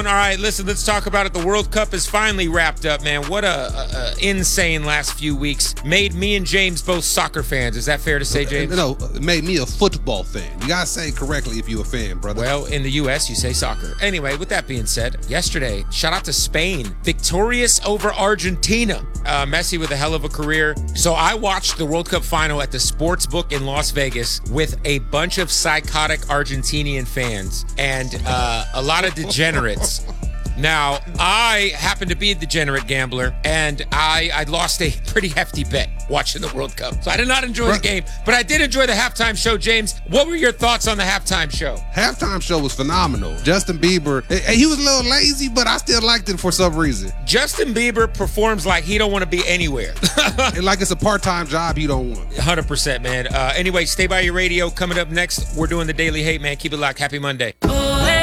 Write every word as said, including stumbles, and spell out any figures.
down. All right, listen, let's talk about it. The World Cup is finally wrapped up, man. What a, a, a insane last few weeks. Made me and James both soccer fans. Is that fair to say, James? No, it made me a football fan. You gotta say it correctly if you're a fan, brother. Well, in the U S, you say soccer. Anyway, with that being said, yesterday, shout out to Spain. Victorious over Argentina. Uh, Messi with a hell of a career. So I watched the World Cup final at the Sports Book in Las Vegas with a bunch of psychotic Argentinian fans and uh, a lot of degenerates. Now, I happen to be a degenerate gambler, and I, I lost a pretty hefty bet watching the World Cup. So I did not enjoy the game, but I did enjoy the halftime show. James, what were your thoughts on the halftime show? Halftime show was phenomenal. Justin Bieber, he was a little lazy, but I still liked it for some reason. Justin Bieber performs like he don't want to be anywhere. Like it's a part-time job he don't want. one hundred percent, man. Uh, anyway, stay by your radio. Coming up next, we're doing the Daily Hate, man. Keep it locked. Happy Monday.